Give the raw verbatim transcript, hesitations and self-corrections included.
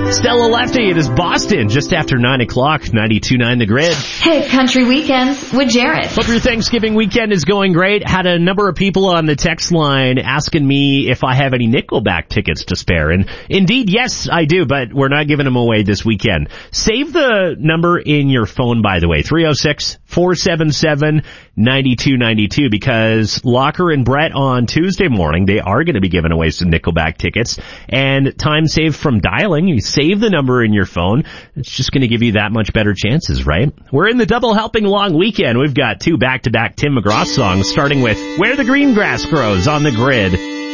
Stella Lefty, it is Boston, just after nine o'clock, ninety-two point nine The Grid. Hey, Country Weekends with Jared. Hope your Thanksgiving weekend is going great. Had a number of people on the text line asking me if I have any Nickelback tickets to spare. And indeed, yes, I do, but we're not giving them away this weekend. Save the number in your phone, by the way, three oh six, four seven seven, nine two nine two, because Locker and Brett on Tuesday morning, they are going to be giving away some Nickelback tickets. And time saved from dialing, you save the number in your phone, it's just going to give you that much better chances, right? We're in the double helping long weekend. We've got two back-to-back Tim McGraw songs, starting with Where the Green Grass Grows on The Grid.